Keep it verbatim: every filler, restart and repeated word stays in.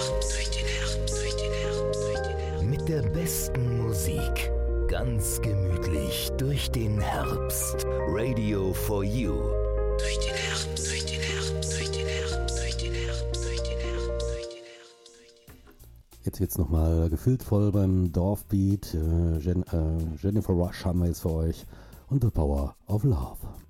Herbst, durch den Herbst, durch den Herbst, durch den Herbst. Mit der besten Musik. Ganz gemütlich durch den Herbst. Radio for You. Durch den Herbst, durch den Herbst, durch den Herbst, durch den Herbst, durch den Herbst, durch den Herbst, durch den Herbst. Jetzt wird's nochmal gefüllt voll beim Dorfbeat. Äh, Jen, äh, Jennifer Rush haben wir jetzt für euch. Und The Power of Love.